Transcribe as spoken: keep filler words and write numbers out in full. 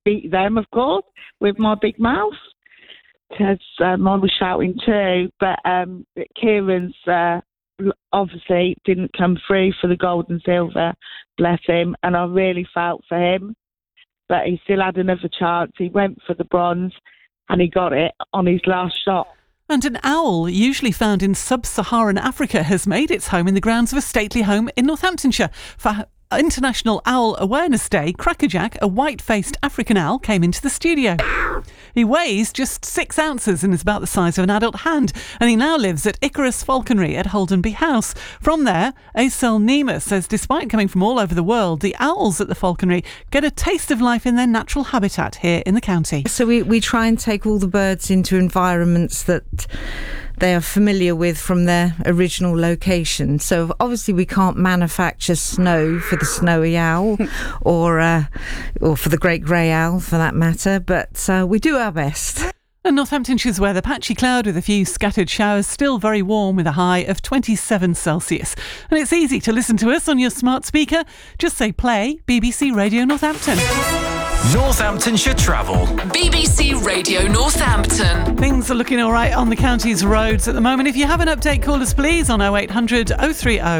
beat them, of course, with my big mouth. Because um, I was shouting too, but um, Kieran's uh, obviously didn't come through for the gold and silver, bless him, and I really felt for him. But he still had another chance. He went for the bronze, and he got it on his last shot. And an owl, usually found in sub-Saharan Africa, has made its home in the grounds of a stately home in Northamptonshire. For International Owl Awareness Day, Crackerjack, a white-faced African owl, came into the studio. He weighs just six ounces and is about the size of an adult hand, and he now lives at Icarus Falconry at Holdenby House. From there, Aisel Nima says despite coming from all over the world, the owls at the Falconry get a taste of life in their natural habitat here in the county. So we, we try and take all the birds into environments that they are familiar with from their original location. So obviously we can't manufacture snow for the snowy owl or uh, or for the great grey owl for that matter, but uh, we do our best. And Northamptonshire's weather, patchy cloud with a few scattered showers, still very warm with a high of twenty-seven Celsius. And it's easy to listen to us on your smart speaker. Just say play B B C Radio Northampton. Northamptonshire Travel. B B C Radio Northampton. Things are looking all right on the county's roads at the moment. If you have an update, call us please on oh eight hundred oh three oh